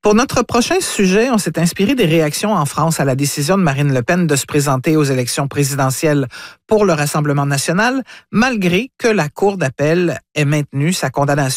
Pour notre prochain sujet, on s'est inspiré des réactions en France à la décision de Marine Le Pen de se présenter aux élections présidentielles pour le Rassemblement national, malgré que la Cour d'appel ait maintenu sa condamnation